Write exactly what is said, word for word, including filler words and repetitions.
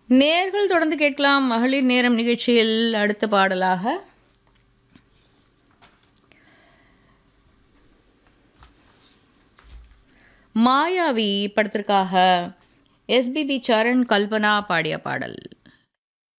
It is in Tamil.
நேர்கள் தொடர்ந்து கேட்கலாம் மகளிர் நேரம் நிகழ்ச்சியில் அடுத்த பாடலாக மாயாவி படத்திற்காக எஸ்பிபி சரண் கல்பனா பாடிய பாடல்.